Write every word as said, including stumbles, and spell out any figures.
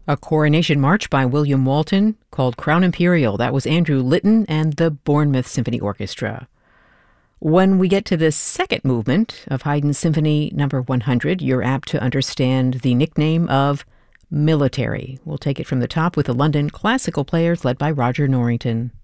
A coronation march by William Walton called Crown Imperial. That was Andrew Litton and the Bournemouth Symphony Orchestra. When we get to the second movement of Haydn's Symphony Number one hundred, you're apt to understand the nickname of Military. We'll take it from the top with the London Classical Players led by Roger Norrington.